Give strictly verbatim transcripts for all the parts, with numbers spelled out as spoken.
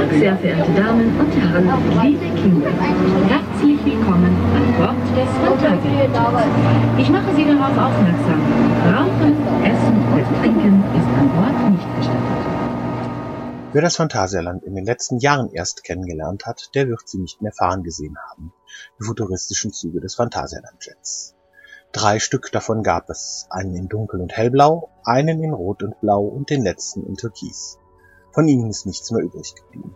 Sehr verehrte Damen und Herren, liebe Kinder, herzlich willkommen an Bord des Phantasialand. Ich mache Sie darauf aufmerksam, Rauchen, Essen und Trinken ist an Bord nicht gestattet. Wer das Phantasialand in den letzten Jahren erst kennengelernt hat, der wird sie nicht mehr fahren gesehen haben, die futuristischen Züge des Phantasialand-Jets. Drei Stück davon gab es, einen in Dunkel- und Hellblau, einen in Rot und Blau und den letzten in Türkis. Von ihnen ist nichts mehr übrig geblieben.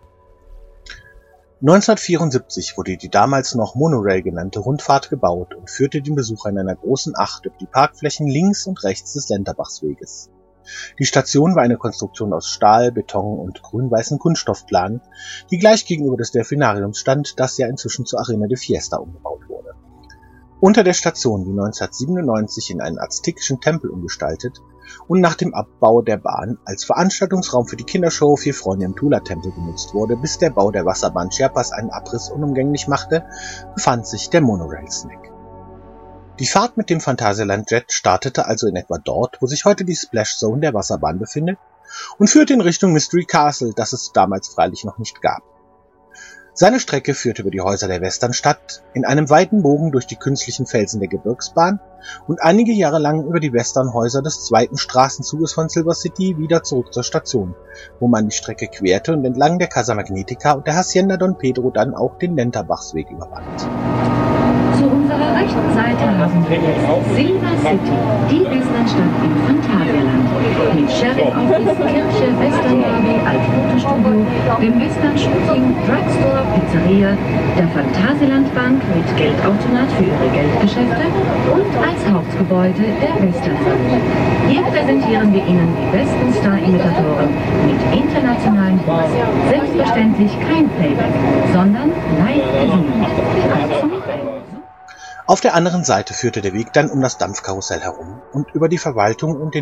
neunzehnhundertvierundsiebzig wurde die damals noch Monorail genannte Rundfahrt gebaut und führte den Besucher in einer großen Acht über die Parkflächen links und rechts des Lenterbachsweges. Die Station war eine Konstruktion aus Stahl, Beton und grün-weißen Kunststoffplanen, die gleich gegenüber des Delfinariums stand, das ja inzwischen zur Arena de Fiesta umgebaut wurde. Unter der Station, die neunzehnhundertsiebenundneunzig in einen aztekischen Tempel umgestaltet und nach dem Abbau der Bahn als Veranstaltungsraum für die Kindershow Vier Freunde im Tula-Tempel genutzt wurde, bis der Bau der Wasserbahn Chiapas einen Abriss unumgänglich machte, befand sich der Monorail-Snack. Die Fahrt mit dem Phantasialand-Jet startete also in etwa dort, wo sich heute die Splash Zone der Wasserbahn befindet, und führte in Richtung Mystery Castle, das es damals freilich noch nicht gab. Seine Strecke führte über die Häuser der Westernstadt, in einem weiten Bogen durch die künstlichen Felsen der Gebirgsbahn und einige Jahre lang über die Westernhäuser des zweiten Straßenzuges von Silver City wieder zurück zur Station, wo man die Strecke querte und entlang der Casa Magnetica und der Hacienda Don Pedro dann auch den Lenterbachsweg überwand. Zu unserer rechten Seite haben wir jetzt Silver City, die Westernstadt im Phantasialand, mit Sheriff Office, Kirche, Western Lobby als Fotostudio, dem Western Shooting, Drugstore, Pizzeria, der Phantasialand Bank mit Geldautomat für ihre Geldgeschäfte und als Hauptgebäude der Westernbank. Hier präsentieren wir Ihnen die besten Star-Imitatoren mit internationalen Hits. Selbstverständlich kein Playback, sondern live gesungen. Auf der anderen Seite führte der Weg dann um das Dampfkarussell herum und über die Verwaltung und den